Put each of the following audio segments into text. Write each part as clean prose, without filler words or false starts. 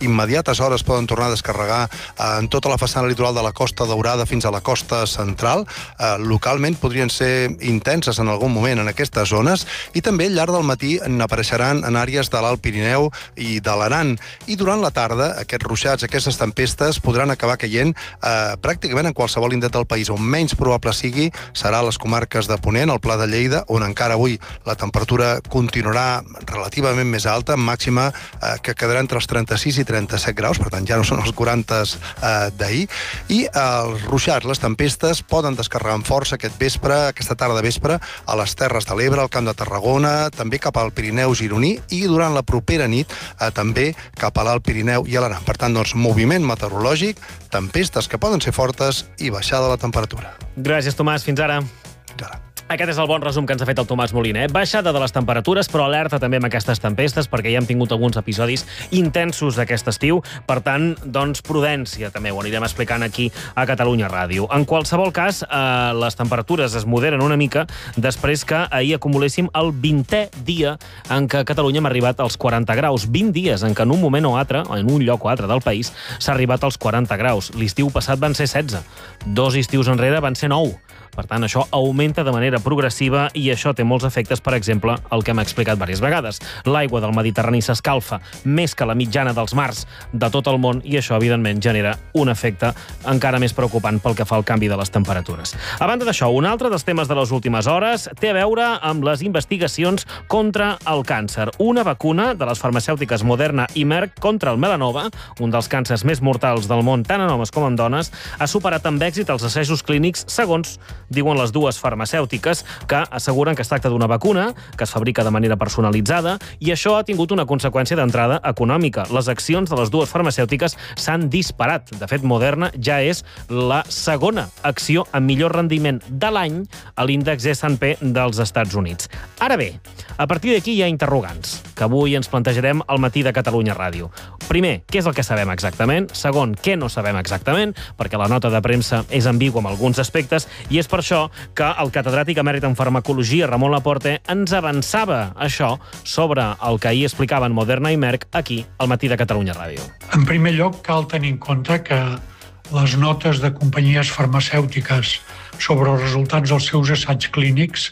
immediates hores poden tornar a descarregar en tota la façana litoral de la Costa Daurada fins a la costa central. Localment podrien ser intenses en algun moment en aquestes zones i també al llarg del matí n'apareixeran en àrees de l'Alt Pirineu i de l'Aran. I durant la tarda aquests ruixats, aquestes tempestes podran acabar caient pràcticament en qualsevol indret del país. On menys probable sigui serà a les comarques de Ponent, al Pla de Lleida, on encara avui la temperatura continuarà relativament més alta, màxima que quedarà entre els 36 i 37 graus, per tant ja no són els 40 d'ahir, i els ruixats, les tempestes, poden descarregar amb força aquest vespre, aquesta tarda de vespre, a les Terres de l'Ebre, al Camp de Tarragona, també cap al Pirineu gironí i durant la propera nit també cap a l'Alt Pirineu i a l'Aran. Per tant, doncs, moviment meteorològic, tempestes que poden ser fortes i baixada de la temperatura. Gràcies, Tomàs. Fins ara. Fins ara. Aquest és el bon resum que ens ha fet el Tomàs Moliner. Baixada de les temperatures, però alerta també amb aquestes tempestes, perquè ja hem tingut alguns episodis intensos aquest estiu. Per tant, doncs, prudència també. Ho anirem explicant aquí a Catalunya Ràdio. En qualsevol cas, les temperatures es moderen una mica després que ahir acumuléssim el 20è dia en què a Catalunya hem arribat als 40 graus. 20 dies en què en un moment o altre, en un lloc o altre del país, s'ha arribat als 40 graus. L'estiu passat van ser 16. 2 estius enrere van ser 9. Per tant, això augmenta de manera progressiva i això té molts efectes, per exemple, el que hem explicat diverses vegades. L'aigua del Mediterrani s'escalfa més que la mitjana dels mars de tot el món i això, evidentment, genera un efecte encara més preocupant pel que fa al canvi de les temperatures. A banda d'això, un altre dels temes de les últimes hores té a veure amb les investigacions contra el càncer. Una vacuna de les farmacèutiques Moderna i Merck contra el melanoma, un dels càncers més mortals del món, tant en homes com en dones, ha superat amb èxit els assajos clínics, segons diuen les dues farmacèutiques, que asseguren que es tracta d'una vacuna que es fabrica de manera personalitzada i això ha tingut una conseqüència d'entrada econòmica. Les accions de les dues farmacèutiques s'han disparat. De fet, Moderna ja és la segona acció amb millor rendiment de l'any a l'índex S&P dels Estats Units. Ara bé, a partir d'aquí hi ha interrogants, que avui ens plantejarem al matí de Catalunya Ràdio. Primer, què és el que sabem exactament? Segon, què no sabem exactament? Perquè la nota de premsa és ambigua en alguns aspectes i és per això que el catedràtic emèrit en farmacologia, Ramon Laporte, ens avançava això sobre el que ahir explicaven Moderna i Merck aquí, al matí de Catalunya Ràdio. En primer lloc, cal tenir en compte que les notes de companyies farmacèutiques sobre els resultats dels seus assaigs clínics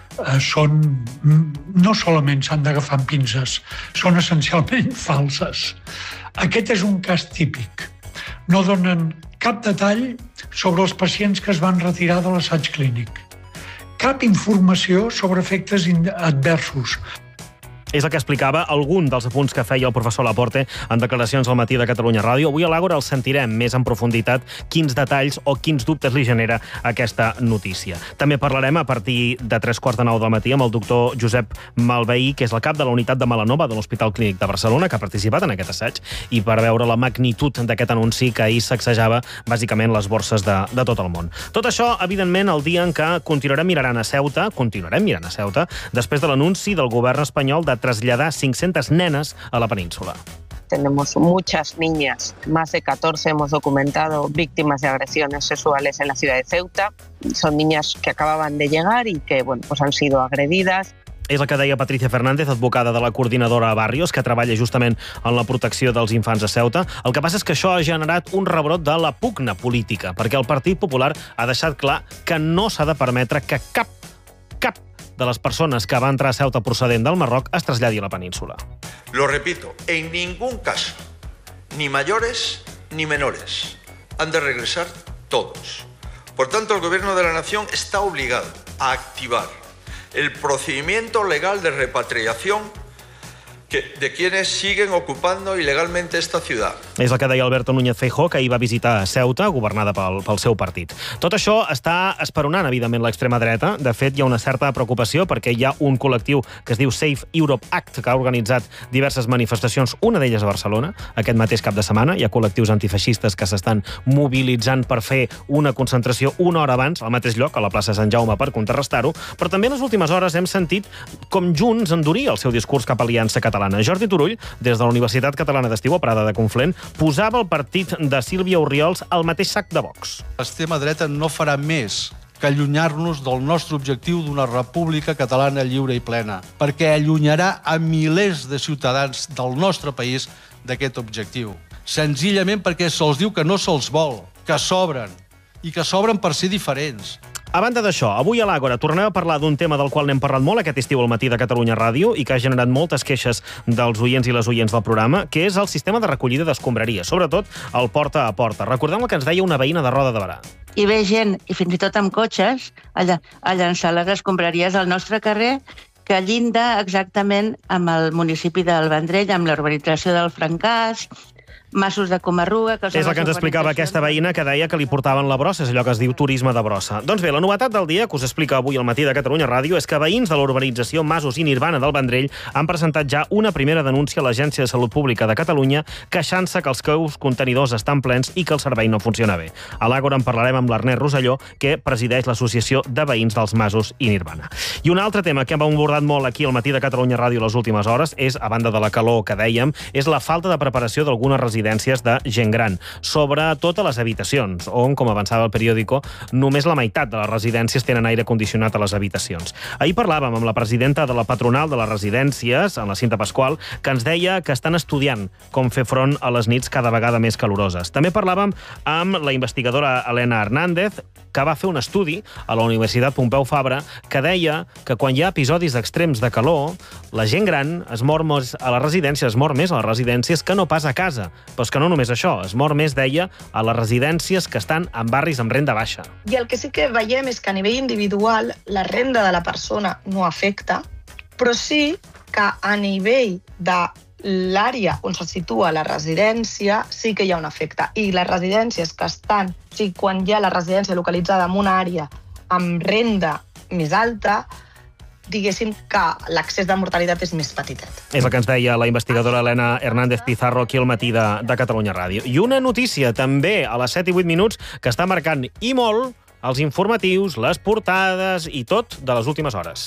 no solament s'han d'agafar amb pinces, són essencialment falses. Aquest és un cas típic. No donen cap detall sobre els pacients que es van retirar de l'assaig clínic. Cap informació sobre efectes adversos. És el que explicava algun dels apunts que feia el professor Laporte en declaracions al matí de Catalunya Ràdio. Avui a l'Àgora el sentirem més en profunditat quins detalls o quins dubtes li genera aquesta notícia. També parlarem a partir de 8:45 del matí amb el doctor Josep Malveí, que és el cap de la unitat de melanoma de l'Hospital Clínic de Barcelona, que ha participat en aquest assaig, i per veure la magnitud d'aquest anunci que ahir sacsejava bàsicament les borses de tot el món. Tot això, evidentment, el dia en què continuarem mirant a Ceuta, després de l'anunci del govern espanyol de traslladar 500 nenes a la península. Tenemos muchas niñas, más de 14 hemos documentado víctimas de agresiones sexuales en la ciudad de Ceuta. Son niñas que acababan de llegar y que pues han sido agredidas. És el que deia Patricia Fernández, advocada de la coordinadora Barrios, que treballa justament en la protecció dels infants a Ceuta. El que passa és que això ha generat un rebrot de la pugna política, perquè el Partit Popular ha deixat clar que no s'ha de permetre que cap de les persones que va entrar a Ceuta procedent del Marroc es traslladi a la península. Lo repito, en ningún caso, ni mayores ni menores, han de regresar todos. Por tanto, el Gobierno de la Nación está obligado a activar el procedimiento legal de repatriación de quienes siguen ocupando ilegalmente esta ciudad. És el que deia Alberto Núñez Feijóo, que ahir va visitar Ceuta, governada pel seu partit. Tot això està esperonant, evidentment, l'extrema dreta. De fet, hi ha una certa preocupació perquè hi ha un col·lectiu que es diu Safe Europe Act, que ha organitzat diverses manifestacions, una d'elles a Barcelona, aquest mateix cap de setmana. Hi ha col·lectius antifeixistes que s'estan mobilitzant per fer una concentració una hora abans, al mateix lloc, a la plaça Sant Jaume, per contrarrestar-ho. Però també en les últimes hores hem sentit com Junts enduria el seu discurs cap a Aliança Catalana. Jordi Turull, des de la Universitat Catalana d'Estiu a Prada de Conflent, posava el partit de Sílvia Orriols al mateix sac de Vox. L'extrema dreta no farà més que allunyar-nos del nostre objectiu d'una república catalana lliure i plena, perquè allunyarà a milers de ciutadans del nostre país d'aquest objectiu. Senzillament perquè se'ls diu que no se'ls vol, que sobren, i que sobren per ser diferents. A banda d'això, avui a l'Àgora tornem a parlar d'un tema del qual n'hem parlat molt aquest estiu al matí de Catalunya Ràdio i que ha generat moltes queixes dels oients i les oients del programa, que és el sistema de recollida d'escombraries, sobretot el porta a porta. Recordem el que ens deia una veïna de Roda de Berà. Hi ve gent, i fins i tot amb cotxes, a llançar les escombraries al nostre carrer, que llinda exactament amb el municipi del Vendrell, amb la urbanització del Francàs, Masos de Comarruga... És el que ens explicava aquesta veïna que deia que li portaven la brossa, és allò que es diu turisme de brossa. Doncs bé, la novetat del dia que us explica avui al matí de Catalunya Ràdio és que veïns de la urbanització Masos i Nirvana del Vendrell han presentat ja una primera denúncia a l'Agència de Salut Pública de Catalunya queixant-se que els seus contenidors estan plens i que el servei no funciona bé. A l'Àgora en parlarem amb l'Ernest Rosselló, que presideix l'Associació de Veïns dels Masos i Nirvana. I un altre tema que hem abordat molt aquí al matí de Catalunya Ràdio les últimes hores és, a banda de la calor que dèiem, és la falta de preparació d'algunes residències de gent gran, sobretot a les habitacions, on, com avançava el periòdico, només la meitat de les residències tenen aire condicionat a les habitacions. Ahir parlàvem amb la presidenta de la patronal de les residències, en la Cinta Pasqual, que ens deia que estan estudiant com fer front a les nits cada vegada més caloroses. També parlàvem amb la investigadora Elena Hernández, que va fer un estudi a la Universitat Pompeu Fabra que deia que quan hi ha episodis extrems de calor, la gent gran es mor més a les residències, es mor més a les residències que no pas a casa. Però és que no només això, es mor més, deia, a les residències que estan en barris amb renda baixa. I el que sí que veiem és que a nivell individual la renda de la persona no afecta, però sí que a nivell de l'àrea on se situa la residència sí que hi ha un efecte. I les residències que estan, o sigui, quan hi ha la residència localitzada en una àrea amb renda més alta, diguéssim que l'accés de mortalitat és més petitet. És el que ens deia la investigadora Elena Hernández Pizarro aquí al matí de Catalunya Ràdio. I una notícia també a les 7 i 8 minuts que està marcant i molt els informatius, les portades i tot de les últimes hores.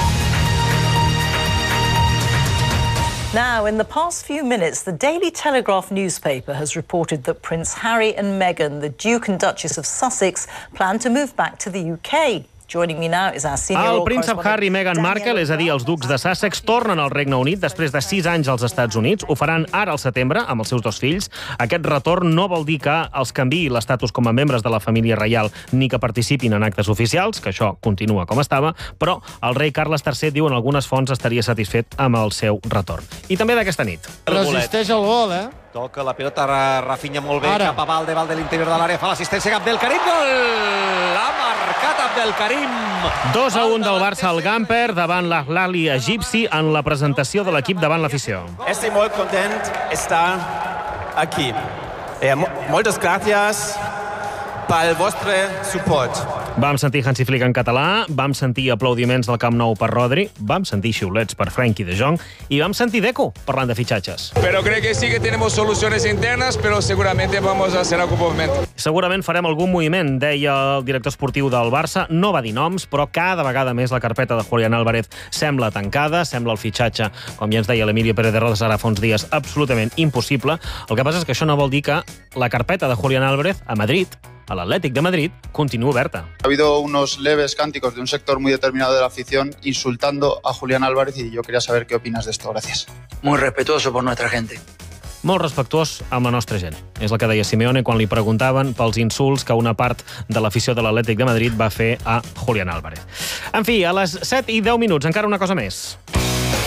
Now, in the past few minutes, the Daily Telegraph newspaper has reported that Prince Harry and Meghan, the Duke and Duchess of Sussex, plan to move back to the UK. Joining me now is our senior El príncep Harry i Meghan Markle, és a dir, els ducs de Sussex, tornen al Regne Unit després de 6 anys als Estats Units. Ho faran ara al setembre amb els seus 2 fills. Aquest retorn no vol dir que els canviï l'estatus com a membres de la família reial ni que participin en actes oficials, que això continua com estava, però el rei Carles III diu en algunes fonts estaria satisfet amb el seu retorn. I també d'aquesta nit. Resisteix el gol, Toca la pilota, Rafinha molt bé, cap a Valde de l'interior de l'àrea, fa l'assistència Abdelkarim, gol! Ha marcat Abdelkarim! 2-1 del Barça al Gamper davant l'Al-Ahly egipci en la presentació de l'equip davant l'afició. Estic molt content d'estar aquí. Moltes gràcies pel vostre suport. Vam sentir Hansi Flick en català, vam sentir aplaudiments del Camp Nou per Rodri, vam sentir xiulets per Frenkie de Jong i vam sentir Deco parlant de fitxatges. Pero creo que sí que tenemos soluciones internas, pero seguramente vamos a hacer algún movimiento. Segurament farem algun moviment, deia el director esportiu del Barça. No va dir noms, però cada vegada més la carpeta de Julián Álvarez sembla tancada, sembla el fitxatge, com ja ens deia l'Emilio Pérez de Rodas ara fa uns dies, absolutament impossible. El que passa és que això no vol dir que la carpeta de Julián Álvarez a Madrid, a l'Atlètic de Madrid, continua oberta. Ha habido unos leves cánticos de un sector muy determinado de la afición insultando a Julián Álvarez y yo quería saber qué opinas de esto. Gracias. Muy respetuoso por nuestra gente. Molt respectuós amb la nostra gent. És el que deia Simeone quan li preguntaven pels insults que una part de l'afició de l'Atlètic de Madrid va fer a Julián Álvarez. En fi, a les 7 i 10 minuts, encara una cosa més.